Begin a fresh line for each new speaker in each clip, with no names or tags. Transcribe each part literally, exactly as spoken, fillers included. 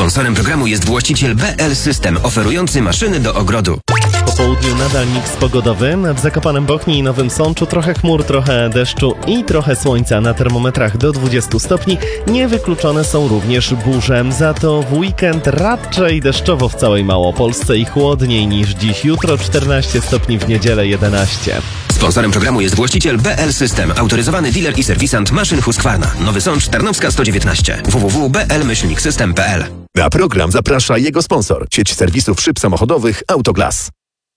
Sponsorem programu jest właściciel B L System, oferujący maszyny do ogrodu.
Po południu nadal miks pogodowy. W Zakopanem Bochni i Nowym Sączu trochę chmur, trochę deszczu i trochę słońca. Na termometrach do dwudziestu stopni. Niewykluczone są również burze. Za to w weekend raczej deszczowo w całej Małopolsce i chłodniej niż dziś. Jutro czternaście stopni, w niedzielę jedenaście.
Sponsorem programu jest właściciel B L System, autoryzowany dealer i serwisant maszyn Husqvarna. Nowy Sącz, Tarnowska sto dziewiętnaście. w w w kropka b l myślnik system kropka p l.
Na program zaprasza jego sponsor, sieć serwisów szyb samochodowych Autoglas.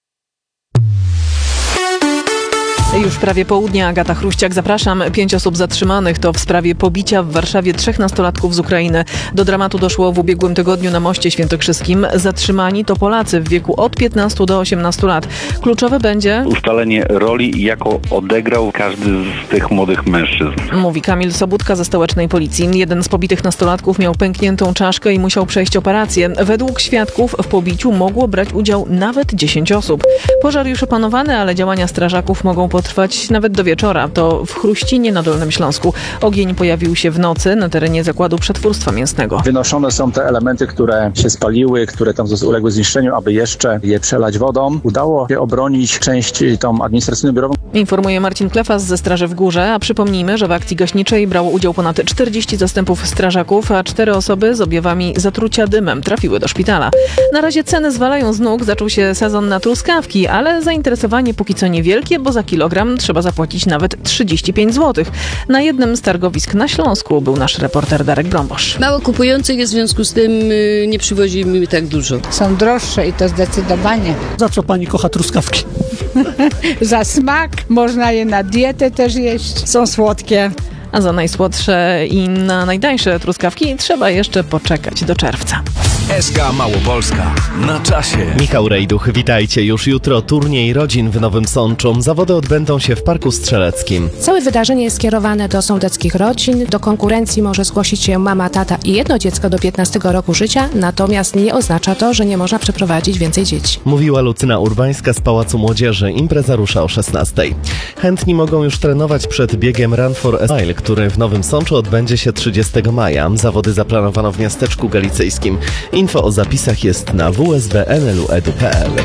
Już prawie południe, Agata Chruściak, zapraszam. Pięć osób zatrzymanych to w sprawie pobicia w Warszawie trzech nastolatków z Ukrainy. Do dramatu doszło w ubiegłym tygodniu na Moście Świętokrzyskim. Zatrzymani to Polacy w wieku od piętnastu do osiemnastu lat. Kluczowe będzie
ustalenie roli, jaką odegrał każdy z tych młodych mężczyzn.
Mówi Kamil Sobudka ze stołecznej policji. Jeden z pobitych nastolatków miał pękniętą czaszkę i musiał przejść operację. Według świadków w pobiciu mogło brać udział nawet dziesięć osób. Pożar już opanowany, ale działania strażaków mogą potrwać nawet do wieczora. To w Chruścinie na Dolnym Śląsku. Ogień pojawił się w nocy na terenie zakładu przetwórstwa mięsnego.
Wynoszone są te elementy, które się spaliły, które tam uległy zniszczeniu, aby jeszcze je przelać wodą. Udało się obronić część tą administracyjno-biurową.
Informuje Marcin Klefas ze Straży w Górze, a przypomnijmy, że w akcji gaśniczej brało udział ponad czterdzieści zastępów strażaków, a cztery osoby z objawami zatrucia dymem trafiły do szpitala. Na razie ceny zwalają z nóg, zaczął się sezon na truskawki, ale zainteresowanie póki co niewielkie, bo za kilogram trzeba zapłacić nawet trzydzieści pięć złotych. Na jednym z targowisk na Śląsku był nasz reporter Darek Brąbosz.
Mało kupujących jest, w związku z tym yy, nie przywozimy tak dużo.
Są droższe i to zdecydowanie.
Za co pani kocha truskawki?
Za smak, można je na dietę też jeść. Są słodkie.
A za najsłodsze i na najtańsze truskawki trzeba jeszcze poczekać do czerwca.
S K Małopolska. Na czasie.
Michał Rejduch, witajcie. Już jutro turniej rodzin w Nowym Sączu. Zawody odbędą się w Parku Strzeleckim.
Całe wydarzenie jest skierowane do sądeckich rodzin. Do konkurencji może zgłosić się mama, tata i jedno dziecko do piętnastego roku życia, natomiast nie oznacza to, że nie można przeprowadzić więcej dzieci.
Mówiła Lucyna Urbańska z Pałacu Młodzieży. Impreza rusza o szesnastej. Chętni mogą już trenować przed biegiem Run for a Smile, który w Nowym Sączu odbędzie się trzydziestego maja. Zawody zaplanowano w miasteczku galicyjskim. Info o zapisach jest na w s b n l u kropka e d u kropka p l.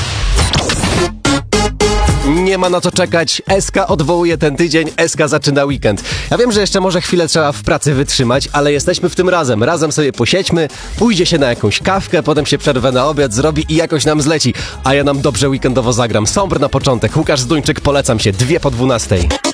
Nie ma na co czekać. S K odwołuje ten tydzień, S K zaczyna weekend. Ja wiem, że jeszcze może chwilę trzeba w pracy wytrzymać, ale jesteśmy w tym razem. Razem sobie posiedźmy, pójdzie się na jakąś kawkę, potem się przerwę na obiad zrobi i jakoś nam zleci. A ja nam dobrze weekendowo zagram. Sombr na początek. Łukasz Zduńczyk, polecam się. Dwie po dwunastej.